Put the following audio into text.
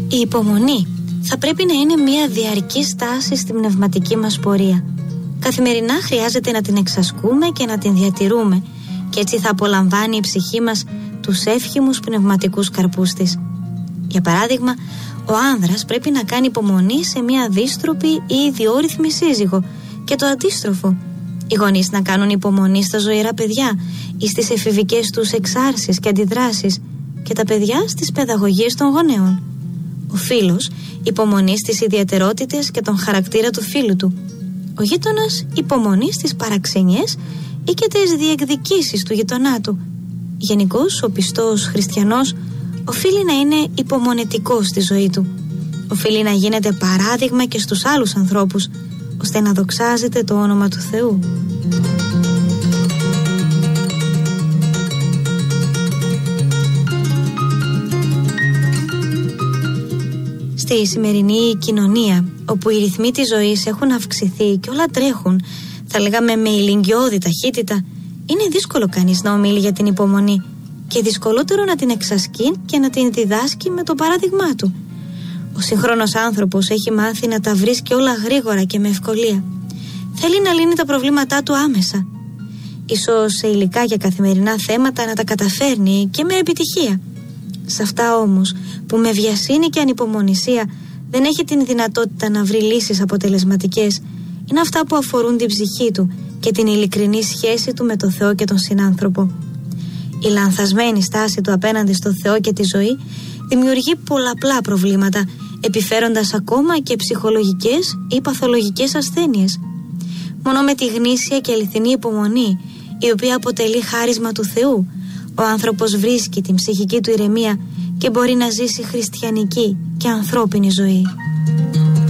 Η υπομονή θα πρέπει να είναι μια διαρκή στάση στην πνευματική μας πορεία. Καθημερινά χρειάζεται να την εξασκούμε και να την διατηρούμε, και έτσι θα απολαμβάνει η ψυχή μας τους εύχημους πνευματικούς καρπούς της. Για παράδειγμα, ο άνδρας πρέπει να κάνει υπομονή σε μια δύστροπη ή ιδιόρυθμη σύζυγο, και το αντίστροφο. Οι γονείς να κάνουν υπομονή στα ζωηρά παιδιά ή στις εφηβικές τους εξάρσεις και αντιδράσεις, και τα παιδιά στις παιδαγωγίες των γονέων. Ο φίλος υπομονή στις ιδιαιτερότητες και τον χαρακτήρα του φίλου του. Ο γείτονας υπομονή στις παραξενιές ή και τις διεκδικήσεις του γειτονά του. Γενικώς, ο πιστός χριστιανός οφείλει να είναι υπομονετικός στη ζωή του. Οφείλει να γίνεται παράδειγμα και στους άλλους ανθρώπους, ώστε να δοξάζεται το όνομα του Θεού. Στη σημερινή κοινωνία, όπου οι ρυθμοί της ζωής έχουν αυξηθεί και όλα τρέχουν, θα λέγαμε με ηλικιώδη ταχύτητα, είναι δύσκολο κανείς να ομίλει για την υπομονή και δυσκολότερο να την εξασκεί και να την διδάσκει με το παράδειγμά του. Ο σύγχρονος άνθρωπος έχει μάθει να τα βρίσκει όλα γρήγορα και με ευκολία. Θέλει να λύνει τα προβλήματά του άμεσα. Ίσως σε υλικά και καθημερινά θέματα να τα καταφέρνει και με επιτυχία. Σε αυτά όμως που με βιασύνη και ανυπομονησία δεν έχει την δυνατότητα να βρει λύσεις αποτελεσματικές, είναι αυτά που αφορούν την ψυχή του και την ειλικρινή σχέση του με το Θεό και τον συνάνθρωπο. Η λανθασμένη στάση του απέναντι στο Θεό και τη ζωή δημιουργεί πολλαπλά προβλήματα, επιφέροντας ακόμα και ψυχολογικές ή παθολογικές ασθένειες. Μόνο με τη γνήσια και αληθινή υπομονή, η οποία αποτελεί χάρισμα του Θεού, ο άνθρωπος βρίσκει την ψυχική του ηρεμία και μπορεί να ζήσει χριστιανική και ανθρώπινη ζωή.